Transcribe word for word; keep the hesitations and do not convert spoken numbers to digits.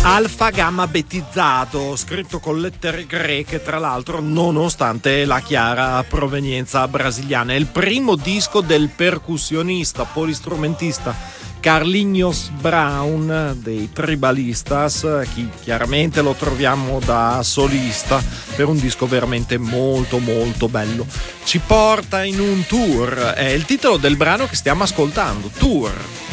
Alfa Gamma Bettizzato, scritto con lettere greche, tra l'altro, nonostante la chiara provenienza brasiliana. È il primo disco del percussionista, polistrumentista Carlinhos Brown dei Tribalistas, chi chiaramente lo troviamo da solista per un disco veramente molto molto bello. Ci porta in un tour, è il titolo del brano che stiamo ascoltando, Tour.